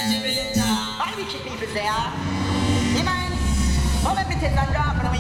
I wish you people say, yeah man, come and sit and drop